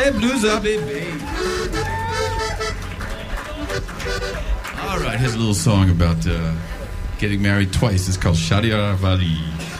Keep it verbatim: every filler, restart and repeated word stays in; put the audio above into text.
les blues, baby. All right, here's a little song about uh, getting married twice. It's called Shadi Arvali.